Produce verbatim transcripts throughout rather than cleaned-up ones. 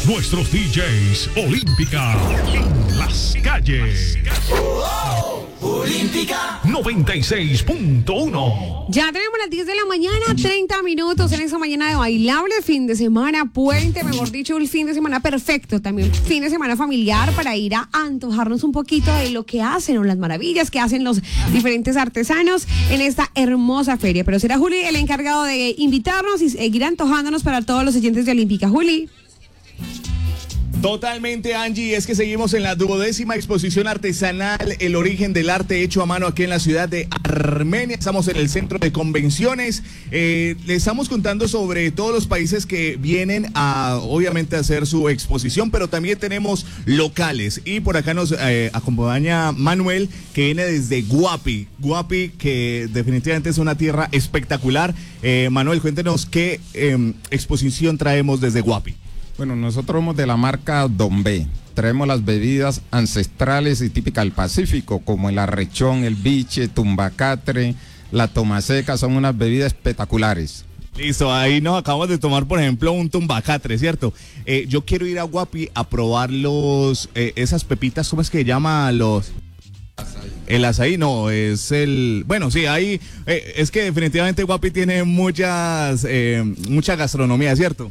nuestros D Js Olímpica en las calles. Olímpica noventa y seis punto uno. Ya tenemos las diez de la mañana, treinta minutos en esa mañana de bailable, fin de semana, puente, mejor dicho, el fin de semana perfecto, también fin de semana familiar para ir a antojarnos un poquito de lo que hacen o las maravillas que hacen los diferentes artesanos en esta hermosa feria. Pero será Juli el encargado de invitarnos y seguir antojándonos para todos los oyentes de Olímpica. Juli. Totalmente, Angie, es que seguimos en la duodécima exposición artesanal, el origen del arte hecho a mano aquí en la ciudad de Armenia. Estamos en el centro de convenciones, eh, le estamos contando sobre todos los países que vienen a, obviamente, a hacer su exposición, pero también tenemos locales, y por acá nos eh, acompaña Manuel, que viene desde Guapi, Guapi, que definitivamente es una tierra espectacular. eh, Manuel, cuéntenos qué eh, exposición traemos desde Guapi. Bueno, nosotros somos de la marca Don B. Traemos las bebidas ancestrales y típicas del Pacífico, como el arrechón, el biche, tumbacatre, la tomaseca, son unas bebidas espectaculares. Listo, ahí nos acabamos de tomar, por ejemplo, un tumbacatre, ¿cierto? Eh, yo quiero ir a Guapi a probar los, eh, esas pepitas, ¿cómo es que llama los...? El azaí, no, es el... Bueno, sí, ahí, eh, es que definitivamente Guapi tiene muchas, eh, mucha gastronomía, ¿cierto?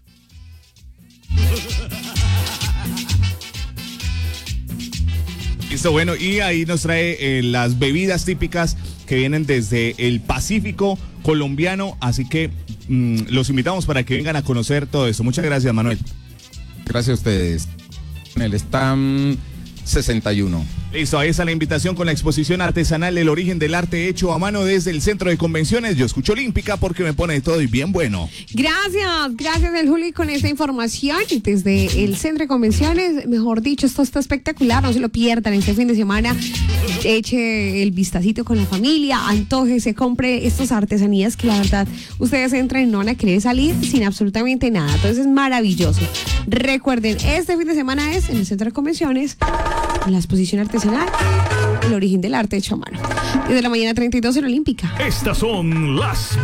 Listo, bueno, y ahí nos trae eh, las bebidas típicas que vienen desde el Pacífico colombiano, así que mmm, los invitamos para que vengan a conocer todo esto. Muchas gracias, Manuel. Gracias a ustedes. En el stand sesenta y uno. Listo, ahí está la invitación con la exposición artesanal El origen del arte hecho a mano desde el centro de convenciones. Yo escucho Olímpica porque me pone de todo y bien bueno. Gracias, gracias el Juli con esta información desde el centro de convenciones. Mejor dicho, esto está espectacular, no se lo pierdan este fin de semana. Eche el vistacito con la familia, antoje, se compre estas artesanías que la verdad ustedes entran y no van a querer salir sin absolutamente nada. Entonces es maravilloso. Recuerden, este fin de semana es en el centro de convenciones la exposición artesanal El origen del arte hecho a mano. Desde la mañana treinta y dos en Olímpica. Estas son las